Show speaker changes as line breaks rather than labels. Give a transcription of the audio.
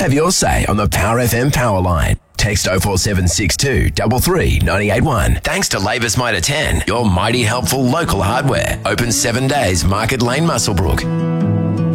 Have your say on the Power FM Power Line. Text 04762 339881. Thanks to Labour's Mitre 10, your mighty helpful local hardware. Open 7 days, Market Lane, Muswellbrook.